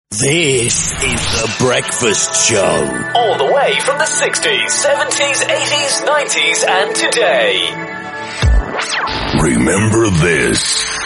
This is The Breakfast Show. All the way from the 60s, 70s, 80s, 90s, and today. Remember this.